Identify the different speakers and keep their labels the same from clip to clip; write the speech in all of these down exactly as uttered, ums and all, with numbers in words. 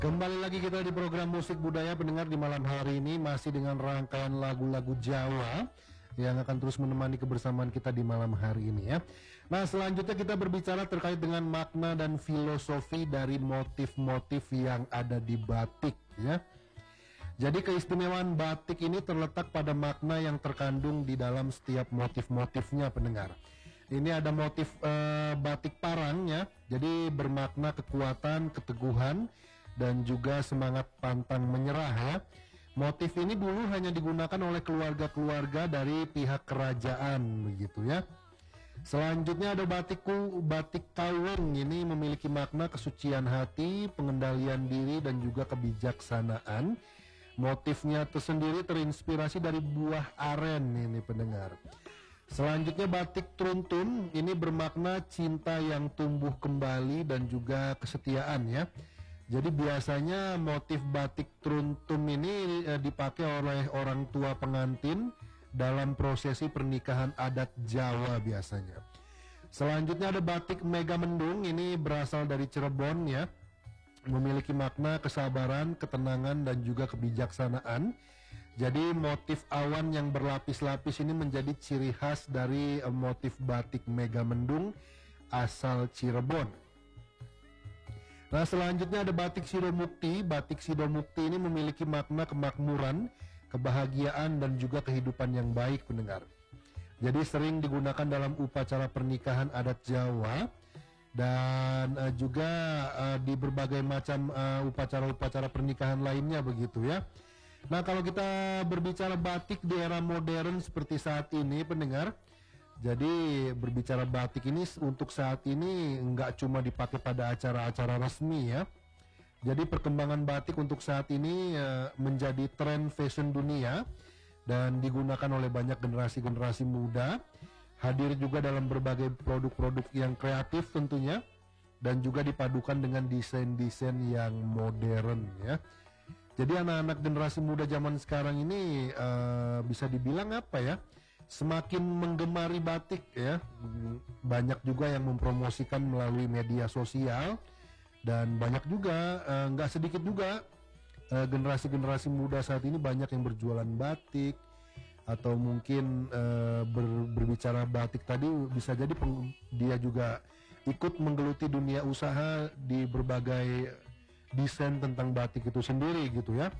Speaker 1: Kembali lagi kita di program Musik Budaya pendengar di malam hari ini masih dengan rangkaian lagu-lagu Jawa yang akan terus menemani kebersamaan kita di malam hari ini ya. Nah, selanjutnya kita berbicara terkait dengan makna dan filosofi dari motif-motif yang ada di batik ya. Jadi keistimewaan batik ini terletak pada makna yang terkandung di dalam setiap motif-motifnya pendengar. Ini ada motif uh, batik parang ya. Jadi bermakna kekuatan, keteguhan dan juga semangat pantang menyerah ya. Motif ini dulu hanya digunakan oleh keluarga-keluarga dari pihak kerajaan begitu ya. Selanjutnya ada batikku, batik kawung. Ini memiliki makna kesucian hati, pengendalian diri dan juga kebijaksanaan. Motifnya tersendiri terinspirasi dari buah aren ini pendengar. Selanjutnya batik truntun, ini bermakna cinta yang tumbuh kembali dan juga kesetiaan ya. Jadi biasanya motif batik truntun ini eh, dipakai oleh orang tua pengantin dalam prosesi pernikahan adat Jawa biasanya. Selanjutnya ada batik Megamendung, ini berasal dari Cirebon ya. Memiliki makna kesabaran, ketenangan dan juga kebijaksanaan. Jadi motif awan yang berlapis-lapis ini menjadi ciri khas dari eh, motif batik Megamendung asal Cirebon. Nah, selanjutnya ada batik Sidomukti. Batik Sidomukti ini memiliki makna kemakmuran, kebahagiaan dan juga kehidupan yang baik pendengar. Jadi sering digunakan dalam upacara pernikahan adat Jawa dan uh, juga uh, di berbagai macam uh, upacara-upacara pernikahan lainnya begitu ya. Nah, kalau kita berbicara batik di era modern seperti saat ini pendengar, jadi berbicara batik ini untuk saat ini nggak cuma dipakai pada acara-acara resmi ya. Jadi perkembangan batik untuk saat ini uh, menjadi tren fashion dunia dan digunakan oleh banyak generasi-generasi muda. Hadir juga dalam berbagai produk-produk yang kreatif tentunya dan juga dipadukan dengan desain-desain yang modern ya. Jadi anak-anak generasi muda zaman sekarang ini uh, bisa dibilang apa ya? Semakin menggemari batik ya. Banyak juga yang mempromosikan melalui media sosial dan banyak juga uh, nggak sedikit juga uh, generasi-generasi muda saat ini banyak yang berjualan batik atau mungkin uh, ber, berbicara batik tadi bisa jadi peng, dia juga ikut menggeluti dunia usaha di berbagai desain tentang batik itu sendiri gitu ya.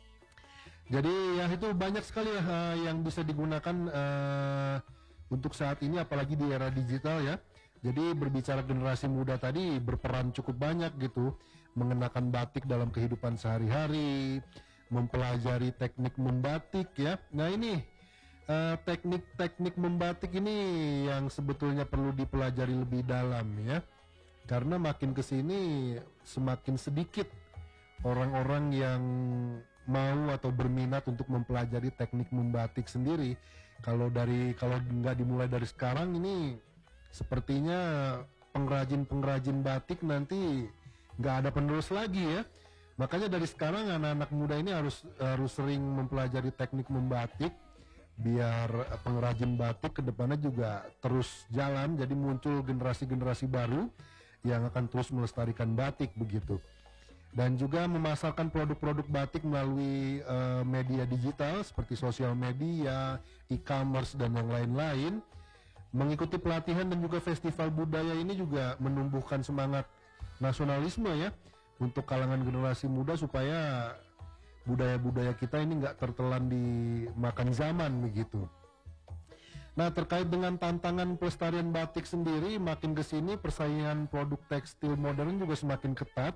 Speaker 1: Jadi ya itu banyak sekali uh, yang bisa digunakan uh, untuk saat ini apalagi di era digital ya. Jadi berbicara generasi muda tadi berperan cukup banyak gitu mengenakan batik dalam kehidupan sehari-hari, mempelajari teknik membatik ya. Nah ini uh, teknik-teknik membatik ini yang sebetulnya perlu dipelajari lebih dalam ya. Karena makin kesini semakin sedikit orang-orang yang mau atau berminat untuk mempelajari teknik membatik sendiri. Kalau dari kalau nggak dimulai dari sekarang ini sepertinya pengrajin-pengrajin batik nanti nggak ada penerus lagi ya. Makanya dari sekarang anak-anak muda ini harus harus sering mempelajari teknik membatik biar pengrajin batik kedepannya juga terus jalan. Jadi muncul generasi-generasi baru yang akan terus melestarikan batik begitu. Dan juga memasarkan produk-produk batik melalui uh, media digital seperti sosial media, e-commerce dan yang lain-lain. Mengikuti pelatihan dan juga festival budaya ini juga menumbuhkan semangat nasionalisme ya untuk kalangan generasi muda supaya budaya-budaya kita ini nggak tertelan dimakan zaman begitu. Nah, terkait dengan tantangan pelestarian batik sendiri, makin kesini persaingan produk tekstil modern juga semakin ketat.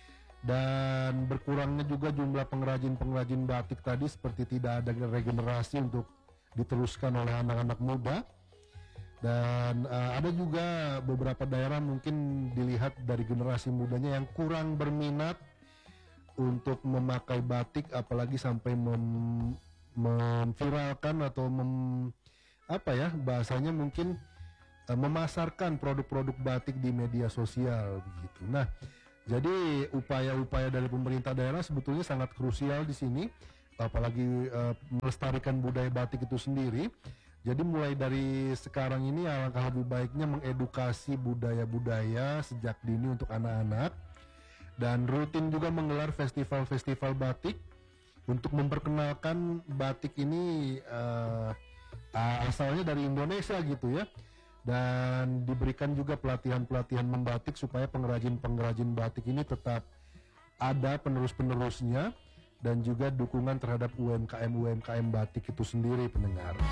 Speaker 1: Dan berkurangnya juga jumlah pengrajin-pengrajin batik tadi seperti tidak ada regenerasi untuk diteruskan oleh anak-anak muda. Dan uh, ada juga beberapa daerah mungkin dilihat dari generasi mudanya yang kurang berminat untuk memakai batik, apalagi sampai mem memviralkan atau mem apa ya bahasanya mungkin uh, memasarkan produk-produk batik di media sosial begitu. Nah, jadi upaya-upaya dari pemerintah daerah sebetulnya sangat krusial di sini, apalagi uh, melestarikan budaya batik itu sendiri. Jadi mulai dari sekarang ini alangkah lebih baiknya mengedukasi budaya-budaya sejak dini untuk anak-anak dan rutin juga menggelar festival-festival batik untuk memperkenalkan batik ini uh, asalnya dari Indonesia gitu ya, dan diberikan juga pelatihan-pelatihan membatik supaya pengrajin-pengrajin batik ini tetap ada penerus-penerusnya, dan juga dukungan terhadap U M K M U M K M batik itu sendiri pendengar.